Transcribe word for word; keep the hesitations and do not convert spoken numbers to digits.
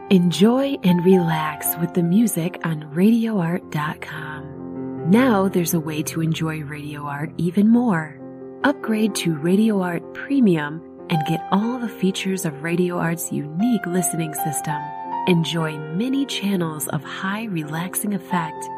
Enjoy and relax with the music on radio art dot com. Now there's a way to enjoy Radio Art even more. Upgrade to Radio Art Premium and get all the features of Radio Art's unique listening system. Enjoy many channels of high relaxing effect